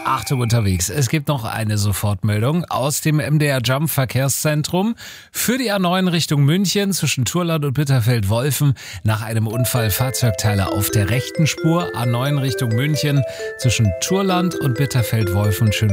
Achtung unterwegs. Es gibt noch eine Sofortmeldung aus dem MDR Jump Verkehrszentrum für die A9 Richtung München zwischen Turland und Bitterfeld-Wolfen. Nach einem Unfall Fahrzeugteile auf der rechten Spur. A9 Richtung München zwischen Turland und Bitterfeld-Wolfen. Schön